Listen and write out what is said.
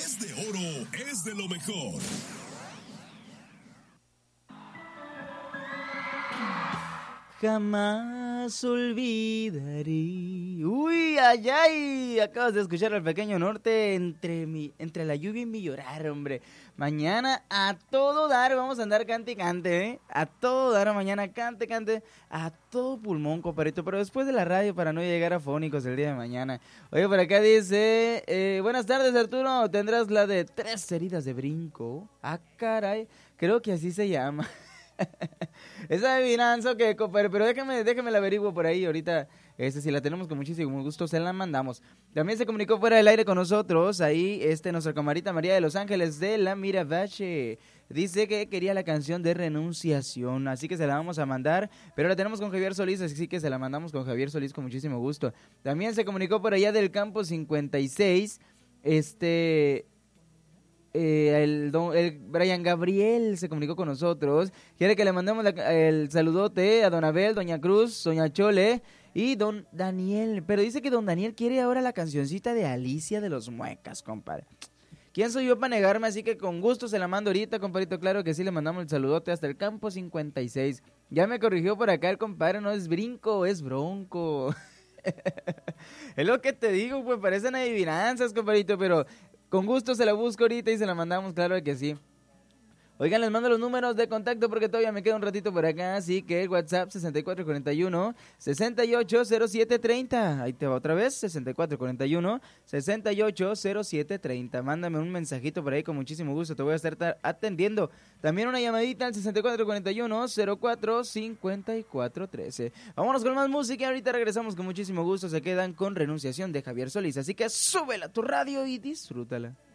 es de oro, es de lo mejor. Jamás olvidaré. Uy, ay, ay. Acabas de escuchar al Pequeño Norte entre la lluvia y mi llorar, hombre. Mañana a todo dar vamos a andar cante y cante, ¿eh? A todo dar mañana, cante, cante. A todo pulmón, compadrito. Pero después de la radio para no llegar afónicos el día de mañana. Oye, por acá dice, buenas tardes, Arturo. ¿Tendrás la de 3 heridas de brinco? Ah, caray. Creo que así se llama. Esa adivinanza que, compadre, pero déjame la averiguo por ahí ahorita. Si la tenemos con muchísimo gusto, se la mandamos. También se comunicó fuera del aire con nosotros, ahí, nuestra camarita María de Los Ángeles de la Miravalle. Dice que quería la canción de Renunciación, así que se la vamos a mandar, pero la tenemos con Javier Solís, así que se la mandamos con Javier Solís con muchísimo gusto. También se comunicó por allá del campo 56, el Brian Gabriel se comunicó con nosotros. Quiere que le mandemos el saludote a don Abel, doña Cruz, doña Chole y don Daniel. Pero dice que don Daniel quiere ahora la cancioncita de Alicia de los Muecas, compadre. ¿Quién soy yo para negarme? Así que con gusto se la mando ahorita, compadrito. Claro que sí, le mandamos el saludote hasta el campo 56. Ya me corrigió por acá el compadre, no es brinco, es bronco. Es lo que te digo, pues parecen adivinanzas, compadrito, pero con gusto se la busco ahorita y se la mandamos, claro que sí. Oigan, les mando los números de contacto porque todavía me queda un ratito por acá, así que el WhatsApp 6441-680730. Ahí te va otra vez, 6441-680730. Mándame un mensajito por ahí con muchísimo gusto, te voy a estar atendiendo. También una llamadita al 6441-045413. Vámonos con más música y ahorita regresamos con muchísimo gusto. Se quedan con Renunciación de Javier Solís, así que súbela a tu radio y disfrútala.